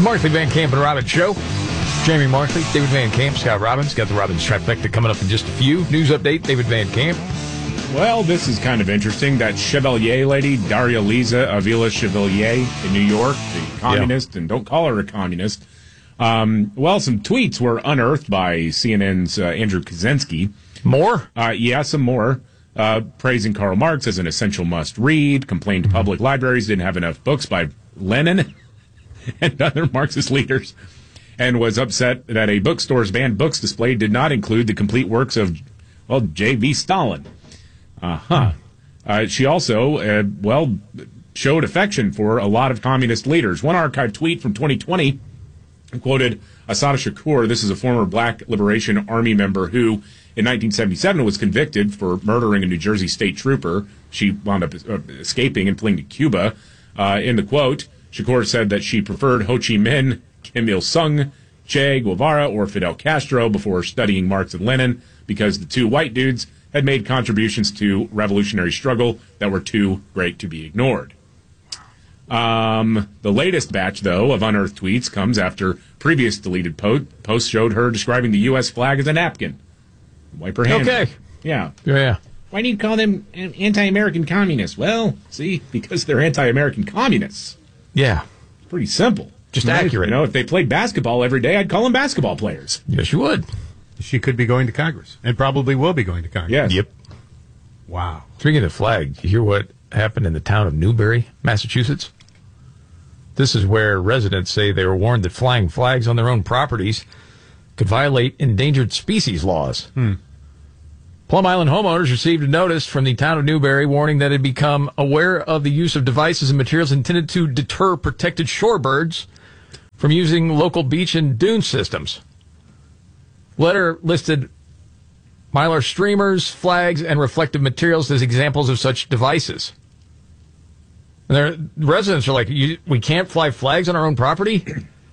Markley, Van Camp, and Robbins Show. Jamie Markley, David Van Camp, Scott Robbins. Got the Robbins trifecta coming up in just a few. News update, David Van Camp. Well, this is kind of interesting. That Chevalier lady, Daria Liza Avila Chevalier in New York, the communist, and don't call her a communist. Well, some tweets were unearthed by CNN's Andrew Kaczynski. More? Yeah, some more. Praising Karl Marx as an essential must-read, complained public libraries didn't have enough books by Lenin and other Marxist leaders, and was upset that a bookstore's banned books display did not include the complete works of, well, J.V. Stalin. She also, showed affection for a lot of communist leaders. One archived tweet from 2020 quoted Assata Shakur. This is a former Black Liberation Army member who, in 1977, was convicted for murdering a New Jersey state trooper. She wound up escaping and fleeing to Cuba. In the quote, Shakur said that she preferred Ho Chi Minh, Kim Il-sung, Che Guevara, or Fidel Castro before studying Marx and Lenin because the two white dudes had made contributions to revolutionary struggle that were too great to be ignored. The latest batch, though, of unearthed tweets comes after previous deleted posts showed her describing the U.S. flag as a napkin. Wipe her hand. Okay. Yeah. Yeah. Why do you call them anti-American communists? Well, see, because they're anti-American communists. Yeah. Pretty simple. Just accurate. You know, if they played basketball every day, I'd call them basketball players. Yes, you would. She could be going to Congress, and probably will be going to Congress. Yes. Yep. Wow. Speaking of flag, you hear what happened in the town of Newbury, Massachusetts? This is where residents say they were warned that flying flags on their own properties could violate endangered species laws. Plum Island homeowners received a notice from the town of Newbury warning that it had become aware of the use of devices and materials intended to deter protected shorebirds from using local beach and dune systems. Letter listed Mylar streamers, flags, and reflective materials as examples of such devices. And their residents are like, we can't fly flags on our own property?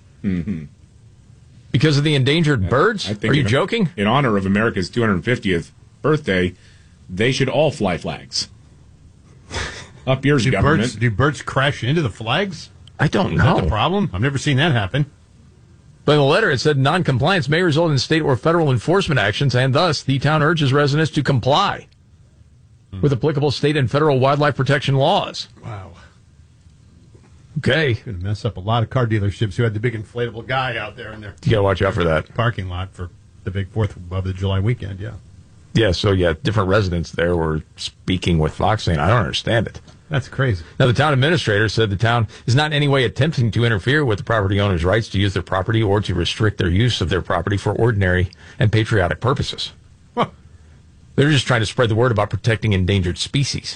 Because of the endangered birds? I think are you joking? In honor of America's 250th birthday, they should all fly flags. Up yours, government. Do birds crash into the flags? I don't Is know. that the problem? I've never seen that happen. But in the letter, it said noncompliance may result in state or federal enforcement actions, and thus the town urges residents to comply with applicable state and federal wildlife protection laws. Wow. Okay. Going to mess up a lot of car dealerships who had the big inflatable guy out there in their You got to watch out for that. parking lot for the big 4th of the July weekend, yeah. Yeah, so different residents there were speaking with Fox saying, I don't understand it. That's crazy. Now, the town administrator said the town is not in any way attempting to interfere with the property owner's rights to use their property or to restrict their use of their property for ordinary and patriotic purposes. Huh. They're just trying to spread the word about protecting endangered species.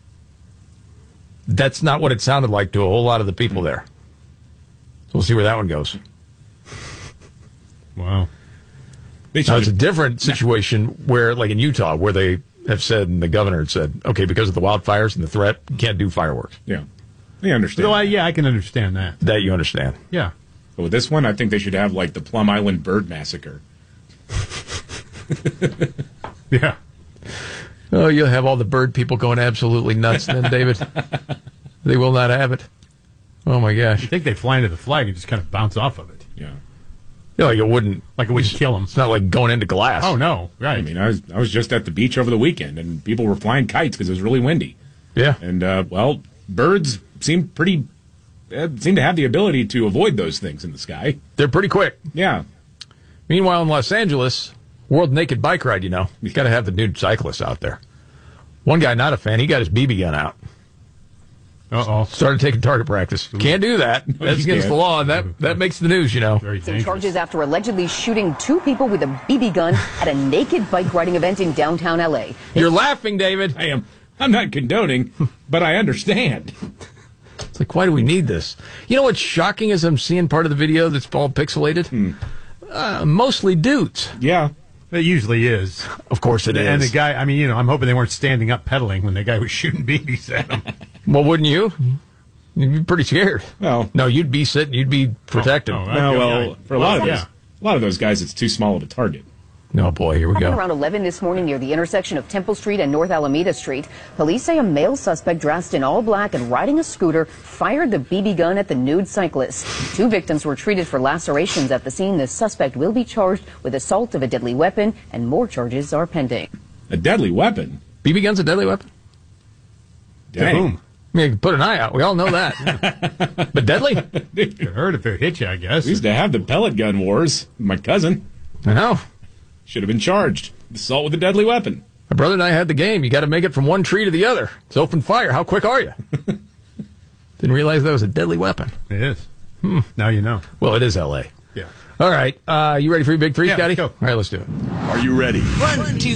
That's not what it sounded like to a whole lot of the people there. So we'll see where that one goes. Wow. Now, it's a different situation where, like in Utah, where they have said, and the governor had said, okay, because of the wildfires and the threat, you can't do fireworks. Yeah. They understand. So, I can understand that. That you understand. Yeah. But with this one, I think they should have, like, the Plum Island Bird Massacre. Yeah. Oh, you'll have all the bird people going absolutely nuts then, David. They will not have it. Oh, my gosh. You think they fly into the flag and just kind of bounce off of it. Yeah. Yeah, like it wouldn't kill them. It's not like going into glass. Oh, no. Right. I mean, I was just at the beach over the weekend, and people were flying kites because it was really windy. Yeah. And, birds seem to have the ability to avoid those things in the sky. They're pretty quick. Yeah. Meanwhile, in Los Angeles, World Naked Bike Ride, you got to have the nude cyclists out there. One guy, not a fan, he got his BB gun out. Uh-oh. Started taking target practice. Can't do that. That's against the law, and that makes the news, Very dangerous. Charges after allegedly shooting 2 people with a BB gun at a naked bike riding event in downtown L.A. You're laughing, David. I am. I'm not condoning, but I understand. It's like, why do we need this? You know what's shocking is I'm seeing part of the video that's all pixelated? Mostly dudes. Yeah. It usually is. Of course it is. And the guy, I'm hoping they weren't standing up pedaling when the guy was shooting BBs at him. Well, wouldn't you? You'd be pretty scared. Well, no, you'd be sitting, you'd be protected. For a lot of those guys, it's too small of a target. Oh, boy, here we Happened go. around 11 this morning near the intersection of Temple Street and North Alameda Street. Police say a male suspect dressed in all black and riding a scooter fired the BB gun at the nude cyclist. 2 victims were treated for lacerations at the scene. The suspect will be charged with assault of a deadly weapon, and more charges are pending. A deadly weapon? BB gun's a deadly weapon? Dang. Boom. I mean, put an eye out. We all know that. But deadly? It hurt if it hit you, I guess. We used to have the pellet gun wars. My cousin I know. should have been charged. Assault with a deadly weapon. My brother and I had the game. You got to make it from one tree to the other. It's open fire. How quick are you? Didn't realize that was a deadly weapon. It is. Now you know. Well, it is L.A. Yeah. All right. You ready for your big three, Yeah, Scotty? go. All right, let's do it. Are you ready? 1, 2,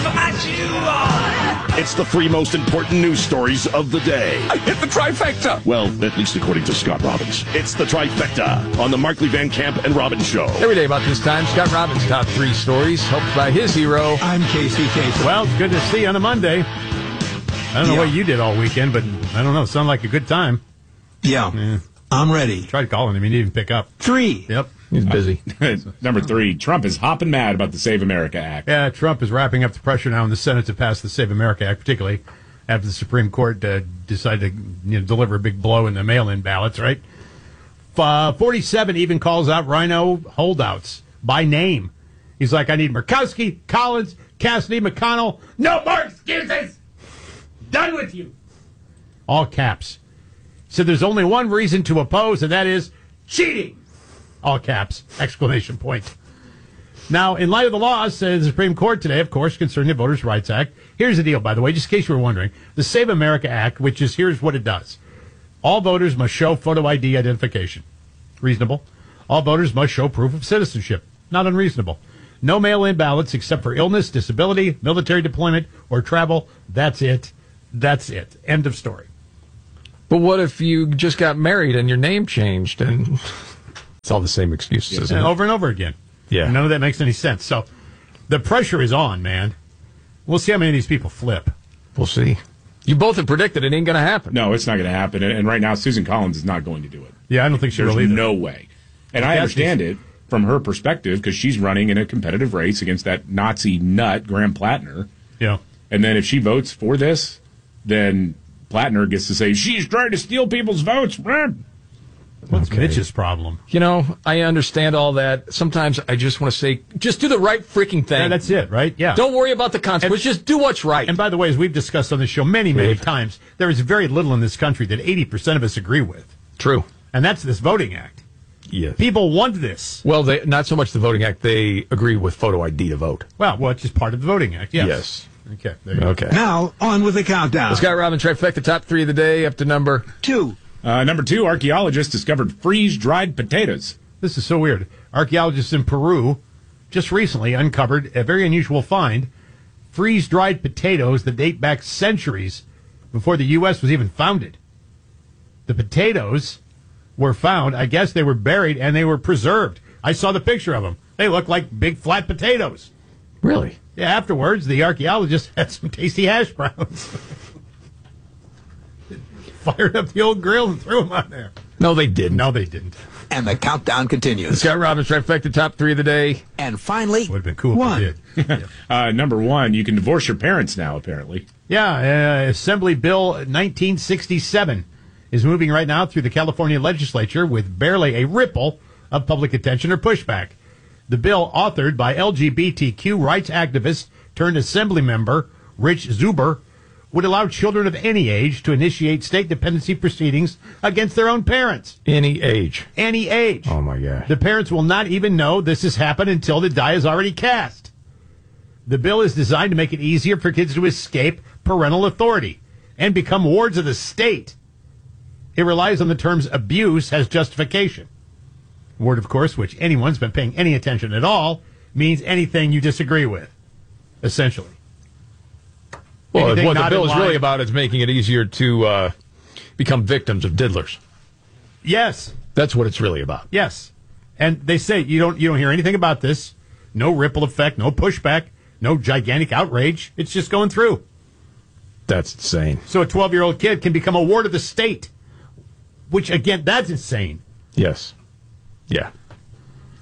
It's the 3 most important news stories of the day. I hit the trifecta. Well, at least according to Scott Robbins. It's the trifecta on the Markley Van Camp and Robbins Show. Every day about this time, Scott Robbins' top 3 stories, helped by his hero. I'm Casey Kasem. Well, it's good to see you on a Monday. I don't know Yeah. what you did all weekend, but I don't know. Sounded like a good time. Yeah, I'm ready. Tried calling him. He didn't even pick up. 3. Yep. He's busy. Number 3, Trump is hopping mad about the Save America Act. Yeah, Trump is wrapping up the pressure now in the Senate to pass the Save America Act, particularly after the Supreme Court decided to deliver a big blow in the mail-in ballots, right? 47 even calls out Rhino holdouts by name. He's like, I need Murkowski, Collins, Cassidy, McConnell. No more excuses! Done with you! All caps. So there's only one reason to oppose, and that is cheating! All caps, exclamation point. Now, in light of the laws of the Supreme Court today, of course, concerning the Voters' Rights Act, here's the deal, by the way, just in case you were wondering. The Save America Act, here's what it does. All voters must show photo ID identification. Reasonable. All voters must show proof of citizenship. Not unreasonable. No mail-in ballots except for illness, disability, military deployment, or travel. That's it. That's it. End of story. But what if you just got married and your name changed? And it's all the same excuses, isn't And it? over and over again. Yeah. None of that makes any sense. So the pressure is on, man. We'll see how many of these people flip. We'll see. You both have predicted it ain't going to happen. No, it's not going to happen. And right now, Susan Collins is not going to do it. Yeah, I don't think she There's will either. no way. And I understand it from her perspective because she's running in a competitive race against that Nazi nut, Graham Plattner. Yeah. And then if she votes for this, then Plattner gets to say, she's trying to steal people's votes. What's Okay. Mitch's problem? You know, I understand all that. Sometimes I just want to say, just do the right freaking thing. Yeah, that's it, right? Yeah. Don't worry about the consequences. Just do what's right. And by the way, as we've discussed on this show many, many times, there is very little in this country that 80% of us agree with. True. And that's this Voting Act. Yes. People want this. Well, not so much the Voting Act. They agree with photo ID to vote. Well, it's just part of the Voting Act. Yes. Yes. Okay. There you go. Okay. Now, on with the countdown. The Scott Robbins trifecta, top 3 of the day, up to number 2. Number 2, archaeologists discovered freeze-dried potatoes. This is so weird. Archaeologists in Peru just recently uncovered a very unusual find, freeze-dried potatoes that date back centuries before the U.S. was even founded. The potatoes were found, I guess they were buried, and they were preserved. I saw the picture of them. They look like big flat potatoes. Really? Yeah, afterwards, the archaeologists had some tasty hash browns. Fired up the old grill and threw them on there. No, they didn't. No, they didn't. And the countdown The continues. Scott Robbins trifecta, top 3 of the day. And finally, Would have been cool 1. if they did. Number 1, you can divorce your parents now, apparently. Yeah, Assembly Bill 1967 is moving right now through the California legislature with barely a ripple of public attention or pushback. The bill, authored by LGBTQ rights activist turned assembly member Rich Zuber, would allow children of any age to initiate state dependency proceedings against their own parents. Any age. Any age. Oh, my God. The parents will not even know this has happened until the die is already cast. The bill is designed to make it easier for kids to escape parental authority and become wards of the state. It relies on the terms abuse as justification. Word, of course, which anyone's been paying any attention at all, means anything you disagree with, essentially. Well, Anything what the not bill in is really line- about is making it easier to become victims of diddlers. Yes, That's what it's really about. yes. And they say you don't hear anything about this. No ripple effect, no pushback, no gigantic outrage. It's just going through. That's insane. So a 12-year-old kid can become a ward of the state, which, again, that's insane. Yes. Yeah.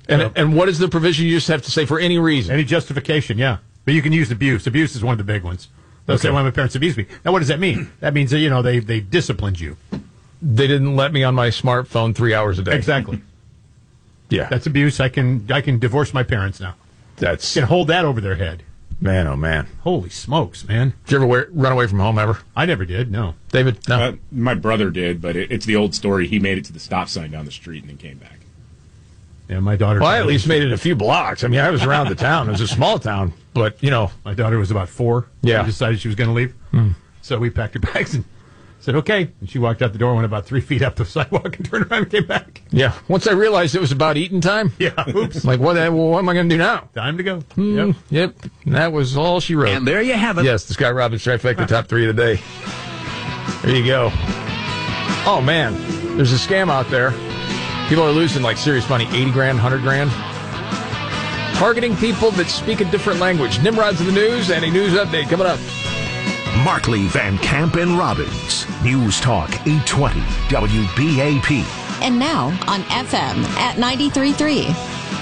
And what is the provision? You just have to say for any reason. Any justification, yeah. But you can use abuse. Abuse is one of the big ones. They'll say, well, my parents abused me. Now, what does that mean? That means that, they disciplined you. They didn't let me on my smartphone 3 hours a day. Exactly. Yeah. That's abuse. I can divorce my parents now. I can hold that over their head. Man, oh, man. Holy smokes, man. Did you ever run away from home ever? I never did, no. David? No. My brother did, but it's the old story. He made it to the stop sign down the street and then came back. Yeah, my daughter... Well, I at least made it a few blocks. I mean, I was around the town. It was a small town, but, My daughter was about 4. Yeah. She decided she was going to leave. So we packed her bags and said, okay. And she walked out the door, went about 3 feet up the sidewalk and turned around and came back. Yeah. Once I realized it was about eating time. Yeah, oops. Like, what am I going to do now? Time to go. Yep. And that was all she wrote. And there you have it. Yes, the Scott Robbins Trifecta Top 3 of the day. There you go. Oh, man. There's a scam out there. People are losing like serious money, 80 grand, 100 grand. Targeting people that speak a different language. Nimrod's in the news and a news update coming up. Markley, Van Camp, and Robbins. News Talk 820 WBAP. And now on FM at 93.3.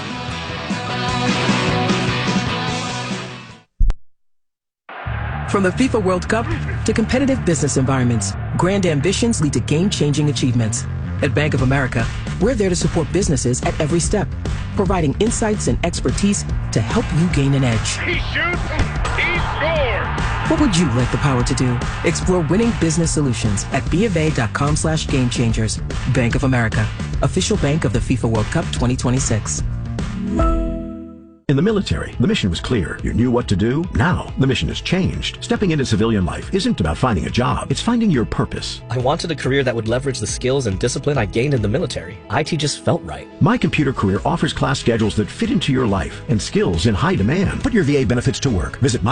From the FIFA World Cup to competitive business environments, grand ambitions lead to game-changing achievements. At Bank of America, we're there to support businesses at every step, providing insights and expertise to help you gain an edge. He shoots, he scores! What would you like the power to do? Explore winning business solutions at BofA.com/gamechangers. Bank of America, official bank of the FIFA World Cup 2026. In the military, the mission was clear. You knew what to do. Now, the mission has changed. Stepping into civilian life isn't about finding a job. It's finding your purpose. I wanted a career that would leverage the skills and discipline I gained in the military. IT just felt right. My Computer Career offers class schedules that fit into your life and skills in high demand. Put your VA benefits to work. Visit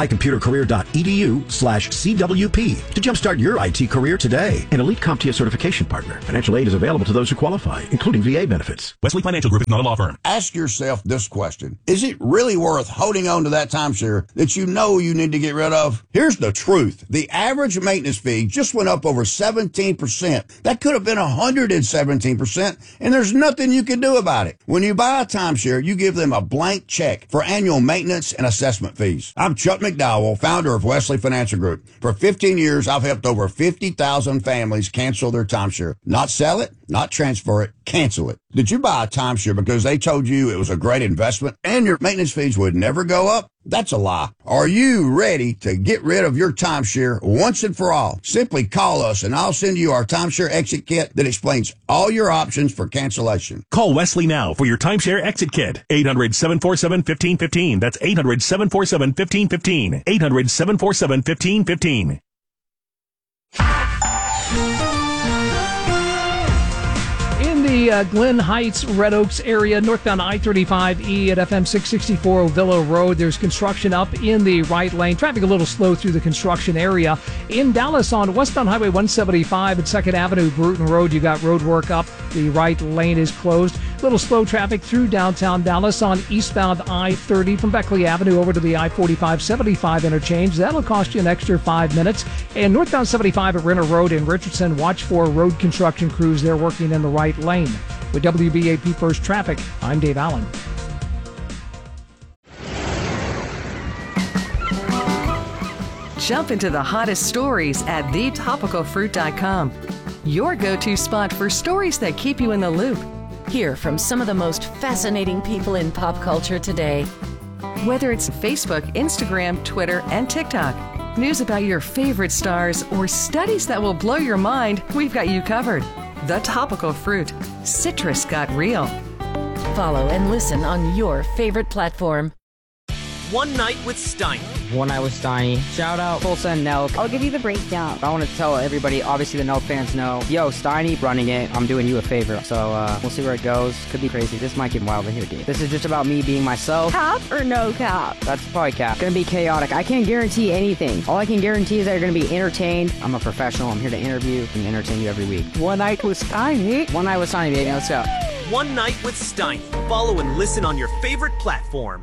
mycomputercareer.edu/CWP to jumpstart your IT career today. An elite CompTIA certification partner. Financial aid is available to those who qualify, including VA benefits. Wesley Financial Group is not a law firm. Ask yourself this question. Is it really worth holding on to that timeshare that you know you need to get rid of? Here's the truth. The average maintenance fee just went up over 17%. That could have been 117%, and there's nothing you can do about it. When you buy a timeshare, you give them a blank check for annual maintenance and assessment fees. I'm Chuck McDowell, founder of Wesley Financial Group. For 15 years, I've helped over 50,000 families cancel their timeshare. Not sell it, not transfer it, cancel it. Did you buy a timeshare because they told you it was a great investment and your maintenance fees would never go up? That's a lie. Are you ready to get rid of your timeshare once and for all? Simply call us and I'll send you our timeshare exit kit that explains all your options for cancellation. Call Wesley now for your timeshare exit kit. 800-747-1515. That's 800-747-1515. 800-747-1515. The Glen Heights, Red Oaks area, northbound I-35E at FM 664 Villa Road. There's construction up in the right lane. Traffic a little slow through the construction area. In Dallas on westbound Highway 175 at 2nd Avenue, Bruton Road, you got road work up. The right lane is closed. Little slow traffic through downtown Dallas on eastbound I-30 from Beckley Avenue over to the I-45-75 interchange. That'll cost you an extra 5 minutes. And northbound 75 at Renner Road in Richardson, watch for road construction crews. They're working in the right lane. With WBAP First Traffic, I'm Dave Allen. Jump into the hottest stories at thetopicalfruit.com. Your go-to spot for stories that keep you in the loop. Hear from some of the most fascinating people in pop culture today. Whether it's Facebook, Instagram, Twitter, and TikTok, news about your favorite stars, or studies that will blow your mind, we've got you covered. The Topical Fruit. Citrus got real. Follow and listen on your favorite platform. One Night with Steiny. One Night with Steiny. Shout out Tulsa and Nelk. I'll give you the breakdown. I want to tell everybody, obviously the Nelk fans know, yo, Steiny running it. I'm doing you a favor. So we'll see where it goes. Could be crazy. This might get wild in here, dude. This is just about me being myself. Cap or no cap? That's probably cap. Gonna be chaotic. I can't guarantee anything. All I can guarantee is that you're gonna be entertained. I'm a professional. I'm here to interview and entertain you every week. One Night with Steiny. One Night with Steiny, baby. Let's go. One Night with Steiny. Follow and listen on your favorite platform.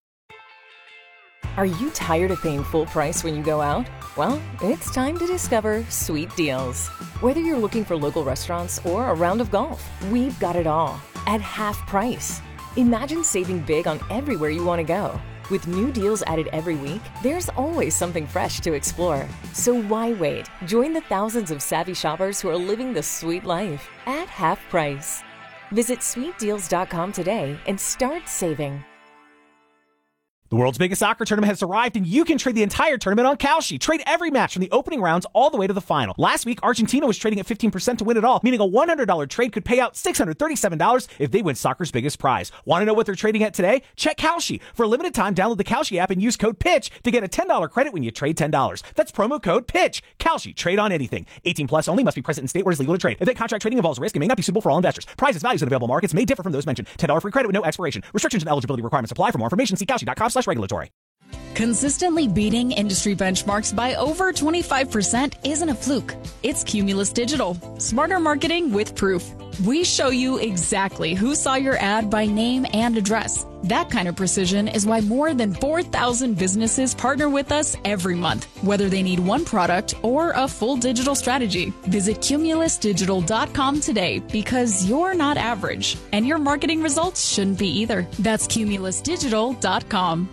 Are you tired of paying full price when you go out? Well, it's time to discover Sweet Deals. Whether you're looking for local restaurants or a round of golf, we've got it all at half price. Imagine saving big on everywhere you want to go. With new deals added every week, there's always something fresh to explore. So why wait? Join the thousands of savvy shoppers who are living the sweet life at half price. Visit sweetdeals.com today and start saving. The world's biggest soccer tournament has arrived, and you can trade the entire tournament on Kalshi. Trade every match from the opening rounds all the way to the final. Last week, Argentina was trading at 15% to win it all, meaning a $100 trade could pay out $637 if they win soccer's biggest prize. Want to know what they're trading at today? Check Kalshi. For a limited time, download the Kalshi app and use code PITCH to get a $10 credit when you trade $10. That's promo code PITCH. Kalshi. Trade on anything. 18 plus only. Must be present in state where it is legal to trade. Event contract trading involves risk and may not be suitable for all investors. Prices, values, and available markets may differ from those mentioned. $10 free credit with no expiration. Restrictions and eligibility requirements apply. For more information, see Kalshi.com/regulatory. Consistently beating industry benchmarks by over 25% isn't a fluke. It's Cumulus Digital. Smarter marketing with proof. We show you exactly who saw your ad by name and address. That kind of precision is why more than 4,000 businesses partner with us every month, whether they need one product or a full digital strategy. Visit cumulusdigital.com today because you're not average, and your marketing results shouldn't be either. That's cumulusdigital.com.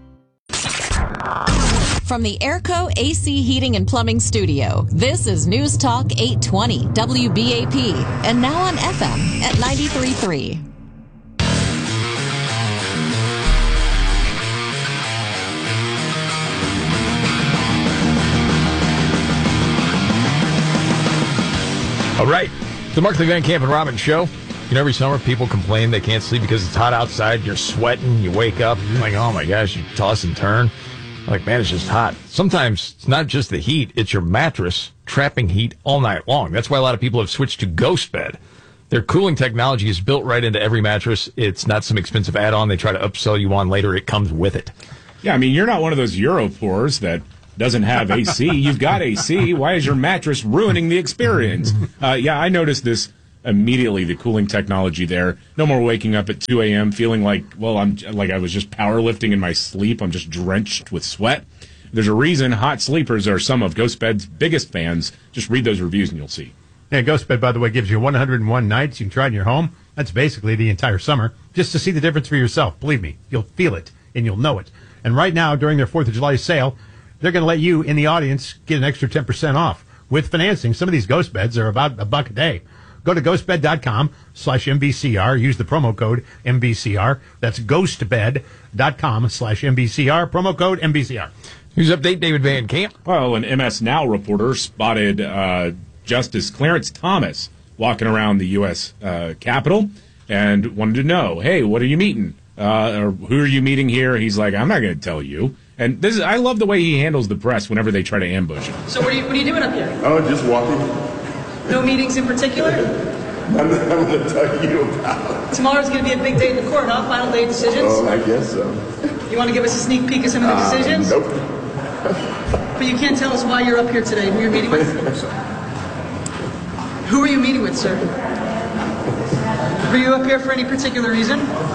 From the Airco AC Heating and Plumbing Studio, this is News Talk 820 WBAP, and now on FM at 93.3. All right, the Markley, Van Camp, and Robbins Show. You know, every summer people complain they can't sleep because it's hot outside. You're sweating. You wake up. You're like, oh, my gosh, you toss and turn. Like, man, it's just hot. Sometimes it's not just the heat. It's your mattress trapping heat all night long. That's why a lot of people have switched to Ghost Bed. Their cooling technology is built right into every mattress. It's not some expensive add-on they try to upsell you on later. It comes with it. Yeah, I mean, you're not one of those Europores that doesn't have AC. You've got AC. Why is your mattress ruining the experience? Yeah, I noticed this immediately, the cooling technology there. No more waking up at 2 a.m. feeling like, well, I was just powerlifting in my sleep. I'm just drenched with sweat. There's a reason hot sleepers are some of Ghost Bed's biggest fans. Just read those reviews and you'll see. Yeah, Ghost Bed, by the way, gives you 101 nights you can try in your home. That's basically the entire summer, just to see the difference for yourself. Believe me, you'll feel it and you'll know it. And right now, during their 4th of July sale, they're going to let you in the audience get an extra 10% off with financing. Some of these Ghost Beds are about $1 a day. Go to ghostbed.com/MBCR. Use the promo code MBCR. That's ghostbed.com/MBCR. Promo code MBCR. News update, David Van Camp. Well, an MS Now reporter spotted Justice Clarence Thomas walking around the U.S. Capitol and wanted to know, hey, what are you meeting? Or who are you meeting here? He's like, I'm not going to tell you. And I love the way he handles the press whenever they try to ambush him. So what are you doing up here? Oh, just walking. No meetings in particular? None that I'm going to tell you about. Tomorrow's going to be a big day in the court, huh? Final day decisions? Oh, I guess so. You want to give us a sneak peek of some of the decisions? Nope. But you can't tell us why you're up here today, who you're meeting with? Who are you meeting with, sir? Were you up here for any particular reason?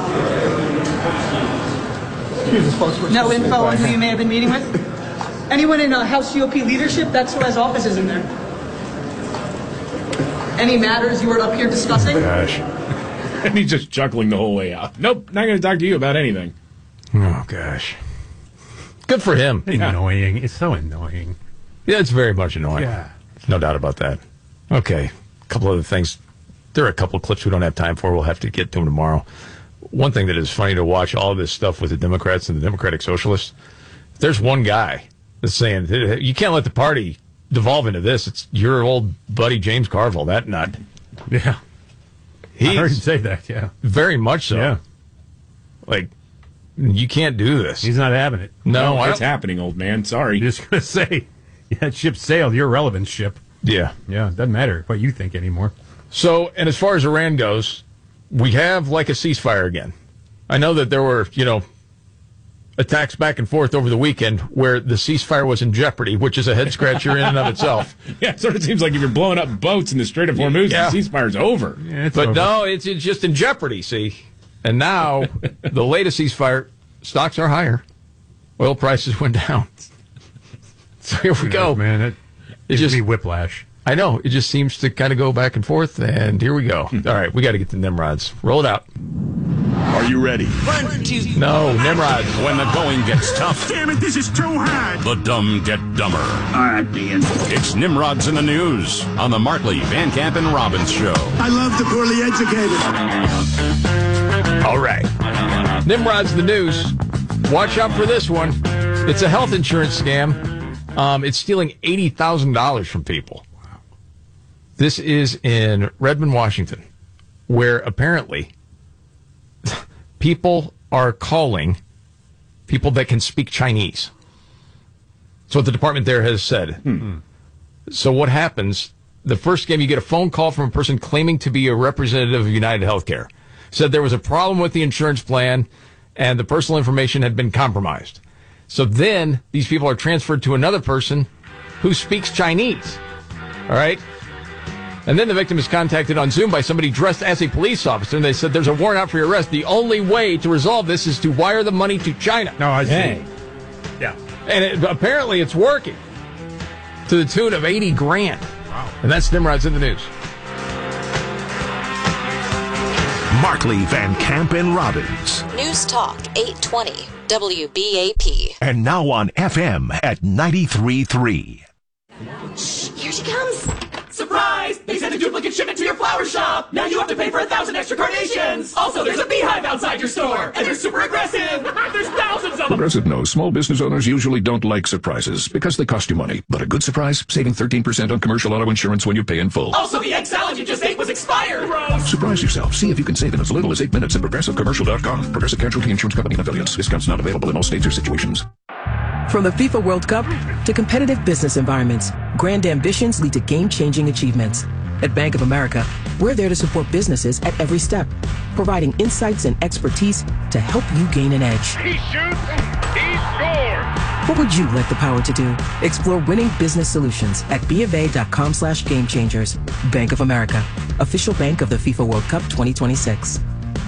No info on who you may have been meeting with? Anyone in House GOP leadership? That's who has offices in there. Any matters you were up here discussing? Oh, gosh. And he's just chuckling the whole way out. Nope, not going to talk to you about anything. Oh, gosh. Good for him. It's annoying. It's so annoying. Yeah, it's very much annoying. Yeah. No doubt about that. Okay, a couple other things. There are a couple of clips we don't have time for. We'll have to get to them tomorrow. One thing that is funny to watch all of this stuff with the Democrats and the Democratic Socialists, there's one guy that's saying, you can't let the party devolve into this. It's your old buddy James Carville, that nut. Yeah. I heard him say that, yeah. Very much so. Yeah. Like, you can't do this. He's not having it. No, it's happening, old man. Sorry. I'm just going to say, that ship sailed. You're a relevant ship. Yeah. Yeah, it doesn't matter what you think anymore. So, and as far as Iran goes, we have like a ceasefire again. I know that there were, attacks back and forth over the weekend where the ceasefire was in jeopardy, which is a head scratcher in and of itself. Yeah, it sort of seems like if you're blowing up boats in the Strait of Hormuz, the ceasefire's over. Yeah, but over. No, it's just in jeopardy, see? And now, the latest ceasefire, stocks are higher. Oil prices went down. So here we go. Man, it just be whiplash. I know. It just seems to kind of go back and forth, and here we go. All right, we got to get the Nimrods. Roll it out. Are you ready? 1, 2. No, Nimrod. When the going gets tough. Damn it, this is too hard. The dumb get dumber. All right, Ian. It's Nimrod's in the News on the Markley, Van Camp, and Robbins Show. I love the poorly educated. All right. Nimrod's in the News. Watch out for this one. It's a health insurance scam. It's stealing $80,000 from people. This is in Redmond, Washington, where apparently people are calling people that can speak Chinese. So what the department there has said. So what happens, the first game, you get a phone call from a person claiming to be a representative of United Healthcare. Said there was a problem with the insurance plan and the personal information had been compromised. So then these people are transferred to another person who speaks Chinese. All right? And then the victim is contacted on Zoom by somebody dressed as a police officer, and they said there's a warrant out for your arrest. The only way to resolve this is to wire the money to China. No, I see. Yeah. And apparently it's working to the tune of $80,000. Wow. And that's Nimrod's in the News. Markley, Van Camp, and Robbins. News Talk 820 WBAP. And now on FM at 93.3. Here she comes. Surprise! They sent a duplicate shipment to your flower shop. Now you have to pay for 1,000 extra carnations. Also, there's a beehive outside your store, and they're super aggressive. There's thousands of them. Progressive knows small business owners usually don't like surprises because they cost you money. But a good surprise, saving 13% on commercial auto insurance when you pay in full. Also, the egg salad you just ate was expired. Gross. Surprise yourself. See if you can save in as little as 8 minutes at ProgressiveCommercial.com. Progressive Casualty Insurance Company and Affiliates. Discounts not available in all states or situations. From the FIFA World Cup to competitive business environments, grand ambitions lead to game-changing achievements. At Bank of America, we're there to support businesses at every step, providing insights and expertise to help you gain an edge. He shoots, he scores. What would you like the power to do? Explore winning business solutions at BofA.com/gamechangers. Bank of America, official bank of the FIFA World Cup 2026.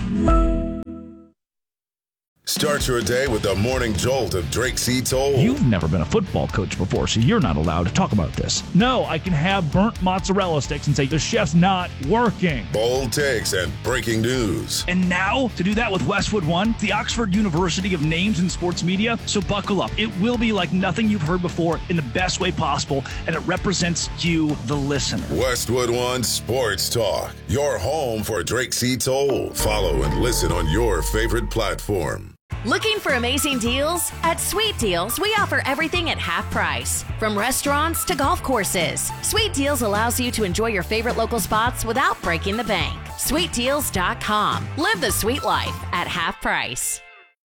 Start your day with the morning jolt of Drake C. Toll. You've never been a football coach before, so you're not allowed to talk about this. No, I can have burnt mozzarella sticks and say the chef's not working. Bold takes and breaking news. And now, to do that with Westwood One, the Oxford University of Names in Sports Media. So buckle up. It will be like nothing you've heard before in the best way possible, and it represents you, the listener. Westwood One Sports Talk, your home for Drake C. Toll. Follow and listen on your favorite platform. Looking for amazing deals? At Sweet Deals, we offer everything at half price. From restaurants to golf courses, Sweet Deals allows you to enjoy your favorite local spots without breaking the bank. SweetDeals.com. Live the sweet life at half price.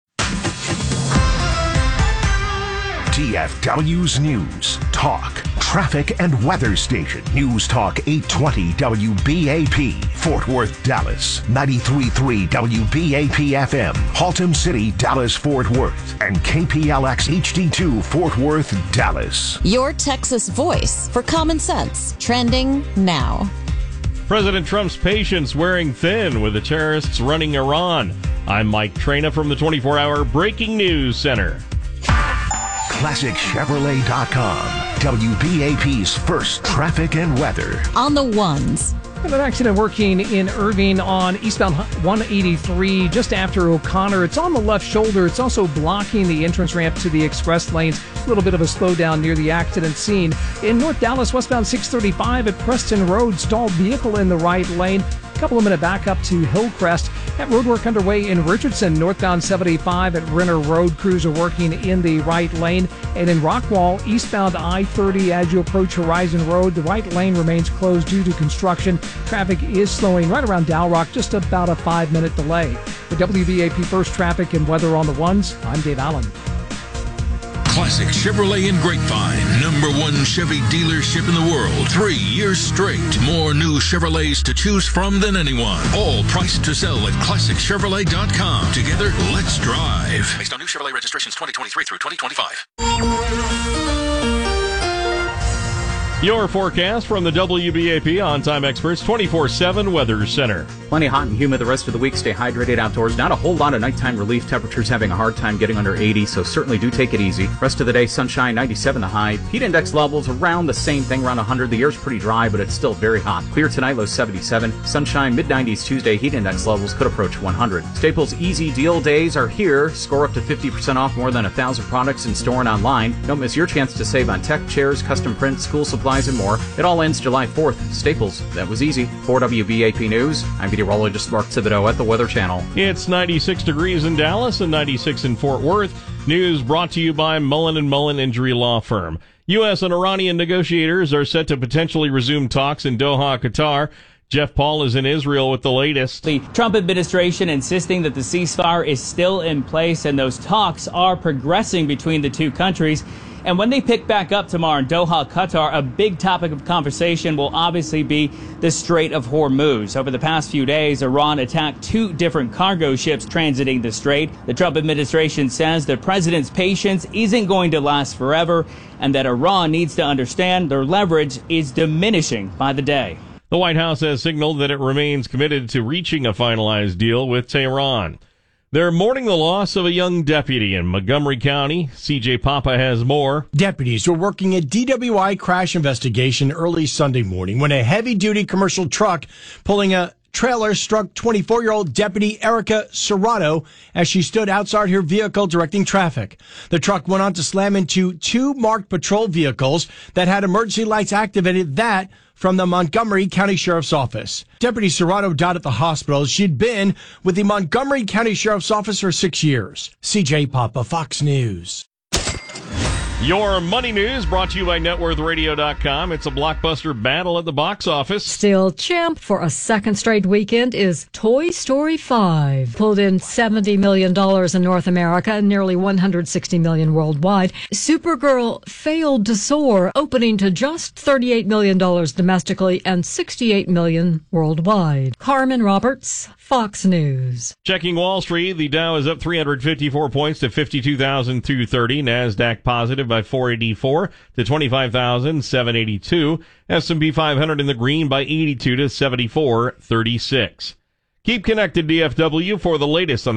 TFW's News, Talk, Traffic, and Weather Station. News Talk 820 WBAP, Fort Worth, Dallas. 93.3 WBAP FM, Haltom City, Dallas, Fort Worth. And KPLX HD2, Fort Worth, Dallas. Your Texas voice for common sense. Trending now. President Trump's patience wearing thin with the terrorists running Iran. I'm Mike Traina from the 24-hour Breaking News Center. ClassicChevrolet.com, WBAP's first traffic and weather. On the ones. An accident working in Irving on eastbound 183 just after O'Connor. It's on the left shoulder. It's also blocking the entrance ramp to the express lanes. A little bit of a slowdown near the accident scene. In North Dallas, westbound 635 at Preston Road, stalled vehicle in the right lane. Couple of minute back up to Hillcrest. That road work underway in Richardson, northbound 75 at Renner Road. Crews are working in the right lane. And in Rockwall, eastbound I-30 as you approach Horizon Road, the right lane remains closed due to construction. Traffic is slowing right around Dalrock, just about a 5-minute delay. For WBAP First Traffic and Weather on the Ones, I'm Dave Allen. Classic Chevrolet in Grapevine, #1 Chevy dealership in the world. 3 years straight. More new Chevrolets to choose from than anyone. All priced to sell at ClassicChevrolet.com. Together, let's drive. Based on new Chevrolet registrations 2023 through 2025. Your forecast from the WBAP On-Time Experts 24/7 Weather Center. Plenty hot and humid the rest of the week. Stay hydrated outdoors. Not a whole lot of nighttime relief. Temperatures having a hard time getting under 80, so certainly do take it easy. Rest of the day, sunshine, 97 the high. Heat index levels around the same thing, around 100. The air's pretty dry, but it's still very hot. Clear tonight, low 77. Sunshine, mid-90s Tuesday. Heat index levels could approach 100. Staples Easy Deal Days are here. Score up to 50% off more than 1,000 products in store and online. Don't miss your chance to save on tech, chairs, custom print, school supplies, and more. It all ends July 4th. Staples, that was easy. For WBAP News, I'm meteorologist Mark Thibodeau at the Weather Channel. It's 96 degrees in Dallas and 96 in Fort Worth. News brought to you by Mullen & Mullen Injury Law Firm. U.S. and Iranian negotiators are set to potentially resume talks in Doha, Qatar. Jeff Paul is in Israel with the latest. The Trump administration insisting that the ceasefire is still in place and those talks are progressing between the two countries. And when they pick back up tomorrow in Doha, Qatar, a big topic of conversation will obviously be the Strait of Hormuz. Over the past few days, Iran attacked 2 different cargo ships transiting the strait. The Trump administration says the president's patience isn't going to last forever and that Iran needs to understand their leverage is diminishing by the day. The White House has signaled that it remains committed to reaching a finalized deal with Tehran. They're mourning the loss of a young deputy in Montgomery County. CJ Papa has more. Deputies were working a DWI crash investigation early Sunday morning when a heavy-duty commercial truck pulling a trailer struck 24-year-old Deputy Erica Serrato as she stood outside her vehicle directing traffic. The truck went on to slam into 2 marked patrol vehicles that had emergency lights activated, that from the Montgomery County Sheriff's Office. Deputy Serrato died at the hospital. She'd been with the Montgomery County Sheriff's Office for 6 years. CJ Papa, Fox News. Your money news brought to you by NetWorthRadio.com. It's a blockbuster battle at the box office. Still champ for a second straight weekend is Toy Story 5. Pulled in $70 million in North America and nearly $160 million worldwide. Supergirl failed to soar, opening to just $38 million domestically and $68 million worldwide. Carmen Roberts, Fox News. Checking Wall Street, the Dow is up 354 points to 52,230. NASDAQ positive by 484 to 25,782. S&P 500 in the green by 82 to 74.36. Keep connected, DFW, for the latest on